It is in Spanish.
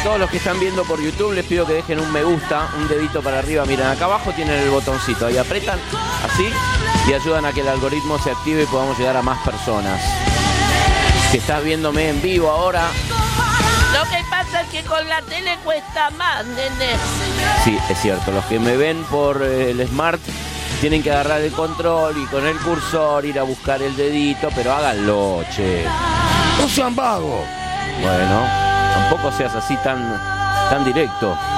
todos los que están viendo por YouTube les pido que dejen un me gusta, un dedito para arriba. Miren, acá abajo tienen el botoncito, ahí apretan así y ayudan a que el algoritmo se active y podamos llegar a más personas. Si estás viéndome en vivo ahora... Lo que pasa es que con la tele cuesta más, nene. Sí, es cierto, los que me ven por el Smart tienen que agarrar el control y con el cursor ir a buscar el dedito, pero háganlo, che. No sean vagos. Bueno, tampoco seas así tan directo.